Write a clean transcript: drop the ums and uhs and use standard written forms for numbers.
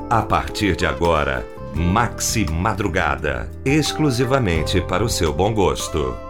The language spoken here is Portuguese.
A partir de agora, Maxi Madrugada, exclusivamente para o seu bom gosto.